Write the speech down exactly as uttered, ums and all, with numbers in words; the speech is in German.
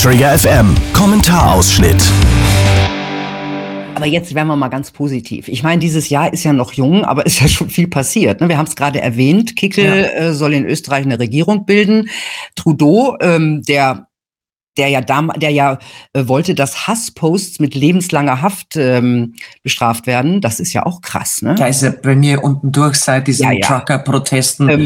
Trigger F M, Kommentarausschnitt. Aber jetzt werden wir mal ganz positiv. Ich meine, dieses Jahr ist ja noch jung, aber ist ja schon viel passiert. Ne? Wir haben es gerade erwähnt, Kickl ja. äh, soll in Österreich eine Regierung bilden. Trudeau, ähm, der der ja dam- der ja äh, wollte, dass Hassposts mit lebenslanger Haft ähm, bestraft werden. Das ist ja auch krass, ne? Da ist er bei mir unten durch seit diesen ja, ja. Trucker-Protesten. Ähm,